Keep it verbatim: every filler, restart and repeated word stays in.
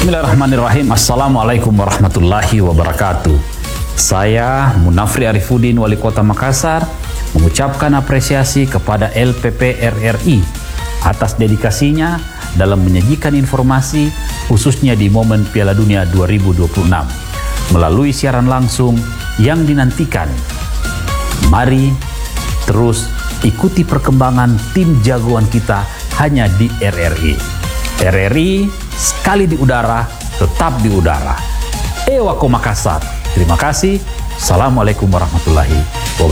Bismillahirrahmanirrahim. Assalamualaikum warahmatullahi wabarakatuh. Saya Munafri Arifuddin, Wali Kota Makassar, mengucapkan apresiasi kepada L P P R R I atas dedikasinya dalam menyajikan informasi khususnya di momen Piala Dunia dua ribu dua puluh enam melalui siaran langsung yang dinantikan. Mari terus ikuti perkembangan tim jagoan kita hanya di R R I. R R I sekali di udara, tetap di udara. Ewako Makassar. Terima kasih. Assalamualaikum warahmatullahi wabarakatuh.